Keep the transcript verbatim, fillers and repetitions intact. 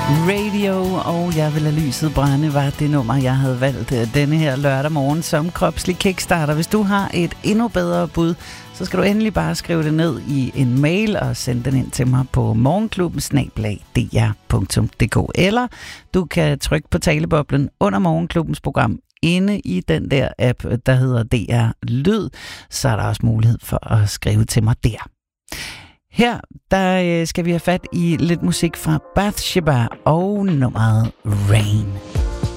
Radio, og jeg vil lade lyset brænde, var det nummer, jeg havde valgt denne her lørdag morgen som kropslig kickstarter. Hvis du har et endnu bedre bud, så skal du endelig bare skrive det ned i en mail og sende den ind til mig på morgenklubben snabel-a d r punktum d k. Eller du kan trykke på taleboblen under Morgenklubbens program inde i den der app, der hedder D R Lyd, så er der også mulighed for at skrive til mig der. Her der skal vi have fat i lidt musik fra Bathsheba og nummeret Rain.